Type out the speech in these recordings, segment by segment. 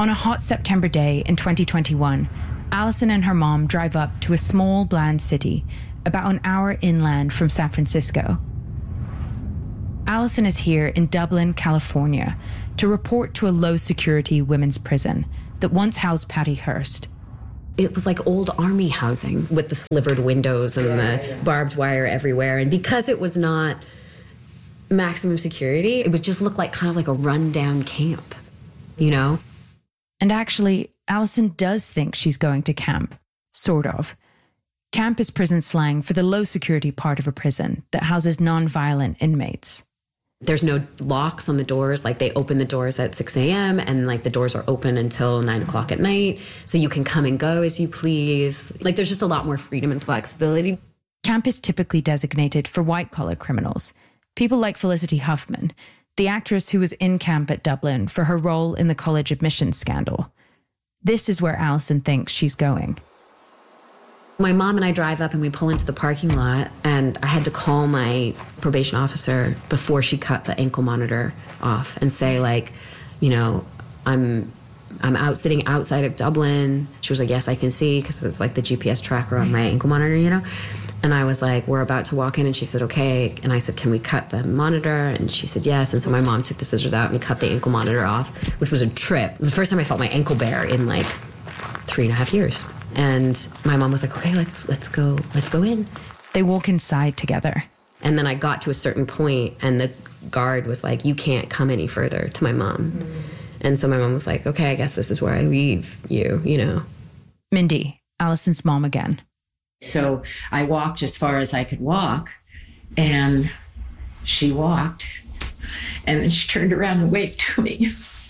On a hot September day in 2021, Alison and her mom drive up to a small, bland city about an hour inland from San Francisco. Alison is here in Dublin, California, to report to a low-security women's prison that once housed Patty Hearst. It was like old army housing with the slivered windows and the barbed wire everywhere. And because it was not maximum security, it would just look like kind of like a rundown camp, you know? And actually, Alison does think she's going to camp, sort of. Camp is prison slang for the low-security part of a prison that houses non-violent inmates. There's no locks on the doors. Like, they open the doors at 6 a.m. and like the doors are open until 9 o'clock at night. So you can come and go as you please. Like, there's just a lot more freedom and flexibility. Camp is typically designated for white-collar criminals. People like Felicity Huffman, the actress who was in camp at Dublin for her role in the college admissions scandal. This is where Alison thinks she's going. My mom and I drive up and we pull into the parking lot, and I had to call my probation officer before she cut the ankle monitor off and say, like, you know, I'm out sitting outside of Dublin. She was like, yes, I can see, because it's like the GPS tracker on my ankle monitor, you know? And I was like, we're about to walk in, and she said, okay. And I said, can we cut the monitor? And she said, yes. And so my mom took the scissors out and cut the ankle monitor off, which was a trip. The first time I felt my ankle bare in like 3.5 years. And my mom was like, okay, let's go in. They walk inside together. And then I got to a certain point, and the guard was like, you can't come any further, to my mom. Mm-hmm. And so my mom was like, okay, I guess this is where I leave you, you know. Mindy, Alison's mom again. So I walked as far as I could walk, and she walked, and then she turned around and waved to me.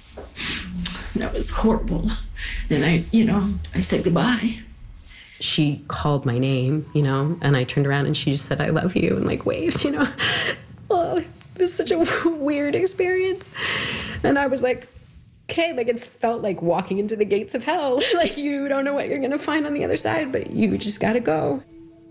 That was horrible. And I said goodbye. She called my name, you know, and I turned around and she just said, I love you, and like waved, you know. Oh, it was such a weird experience. And I was like, okay, like it felt like walking into the gates of hell. Like, you don't know what you're going to find on the other side, but you just got to go.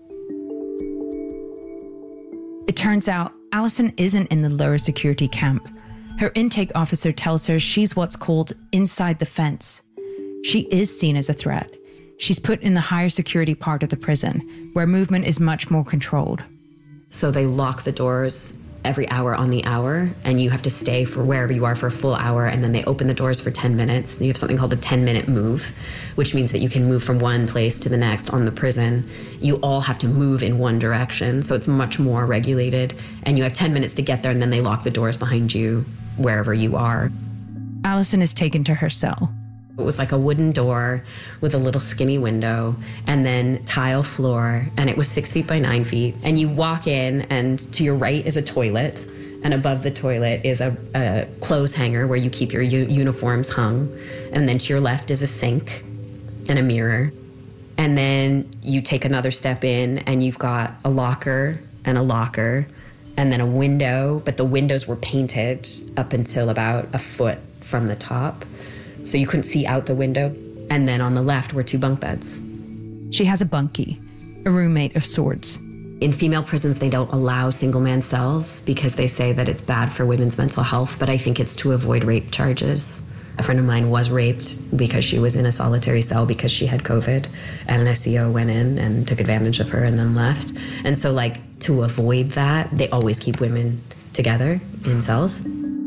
It turns out Alison isn't in the lower security camp. Her intake officer tells her she's what's called inside the fence. She is seen as a threat. She's put in the higher security part of the prison, where movement is much more controlled. So they lock the doors every hour on the hour, and you have to stay for wherever you are for a full hour, and then they open the doors for 10 minutes. You have something called a 10-minute move, which means that you can move from one place to the next on the prison. You all have to move in one direction, so it's much more regulated, and you have 10 minutes to get there, and then they lock the doors behind you wherever you are. Alison is taken to her cell. It was like a wooden door with a little skinny window and then tile floor, and it was 6 feet by 9 feet. And you walk in, and to your right is a toilet, and above the toilet is a clothes hanger where you keep your uniforms hung. And then to your left is a sink and a mirror. And then you take another step in, and you've got a locker and a locker, and then a window, but the windows were painted up until about a foot from the top, so you couldn't see out the window. And then on the left were 2 bunk beds. She has a bunkie, a roommate of sorts. In female prisons, they don't allow single-man cells because they say that it's bad for women's mental health, but I think it's to avoid rape charges. A friend of mine was raped because she was in a solitary cell because she had COVID, and an SEO went in and took advantage of her and then left. And so, like, to avoid that, they always keep women together in cells.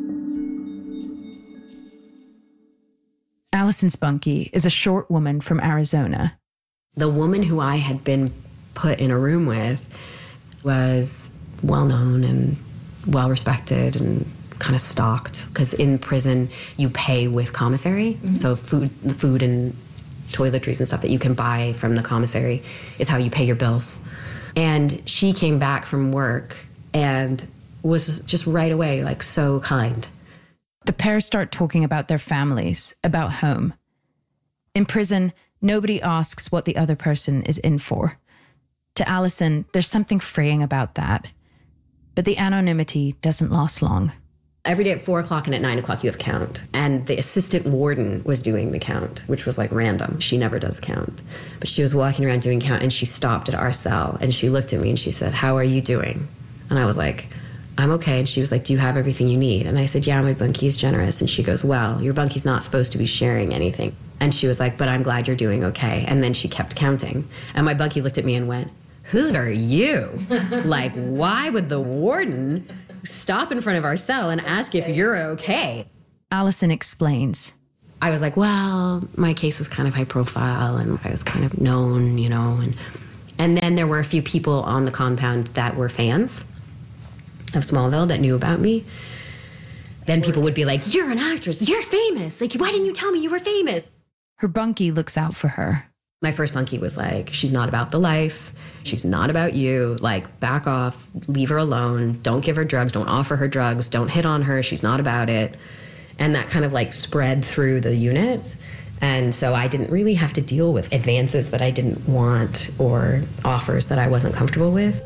Alison's bunkie is a short woman from Arizona. The woman who I had been put in a room with was well-known and well-respected and kind of stalked, because in prison you pay with commissary. Mm-hmm. So food and toiletries and stuff that you can buy from the commissary is how you pay your bills. And she came back from work and was just right away like so kind. The pair start talking about their families, about home. In prison, nobody asks what the other person is in for. To Alison, there's something freeing about that. But the anonymity doesn't last long. Every day at 4 o'clock and at 9 o'clock you have count. And the assistant warden was doing the count, which was like random. She never does count. But she was walking around doing count, and she stopped at our cell and she looked at me and she said, "How are you doing?" And I was like, I'm okay. And she was like, do you have everything you need? And I said, yeah, my bunkie is generous. And she goes, well, your bunkie's not supposed to be sharing anything. And she was like, but I'm glad you're doing okay. And then she kept counting. And my bunkie looked at me and went, who are you? Like, why would the warden stop in front of our cell and ask if you're okay? Allison explains. I was like, well, my case was kind of high profile and I was kind of known, you know. And then there were a few people on the compound that were fans of Smallville that knew about me. Then people would be like, you're an actress, you're famous. Like, why didn't you tell me you were famous? Her bunkie looks out for her. My first bunkie was like, she's not about the life. She's not about you. Like, back off, leave her alone. Don't give her drugs. Don't offer her drugs. Don't hit on her. She's not about it. And that kind of like spread through the unit. And so I didn't really have to deal with advances that I didn't want or offers that I wasn't comfortable with.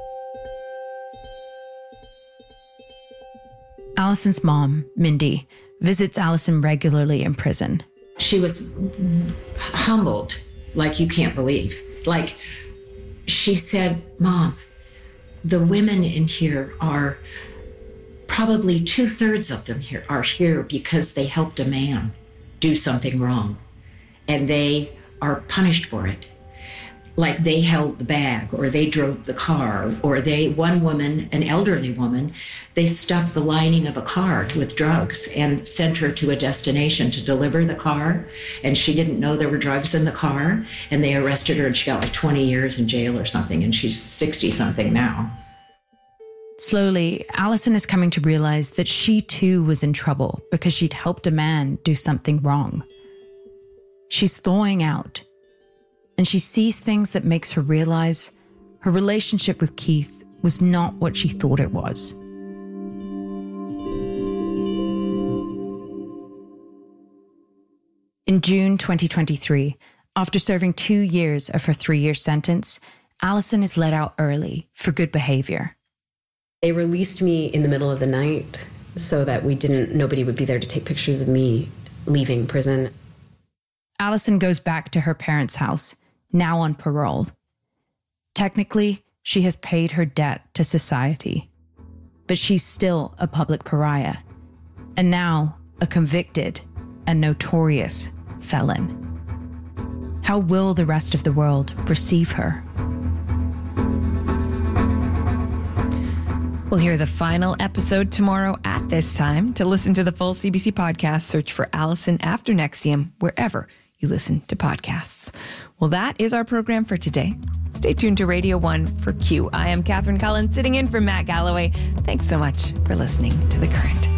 Allison's mom, Mindy, visits Allison regularly in prison. She was humbled like you can't believe. Like, she said, Mom, the women in here are probably 2/3 of them here are here because they helped a man do something wrong and they are punished for it. Like, they held the bag or they drove the car or one woman, an elderly woman, they stuffed the lining of a car with drugs and sent her to a destination to deliver the car. And she didn't know there were drugs in the car and they arrested her and she got like 20 years in jail or something. And she's 60 something now. Slowly, Allison is coming to realize that she too was in trouble because she'd helped a man do something wrong. She's thawing out, and she sees things that makes her realize her relationship with Keith was not what she thought it was. In June 2023, after serving 2 years of her 3-year sentence, Allison is let out early for good behavior. They released me in the middle of the night so that nobody would be there to take pictures of me leaving prison. Allison goes back to her parents' house, now on parole. Technically, she has paid her debt to society, but she's still a public pariah, and now a convicted and notorious felon. How will the rest of the world receive her? We'll hear the final episode tomorrow at this time. To listen to the full CBC podcast, search for Allison After NXIVM wherever you listen to podcasts. Well, that is our program for today. Stay tuned to Radio 1 for Q. I am Catherine Cullen, sitting in for Matt Galloway. Thanks so much for listening to The Current.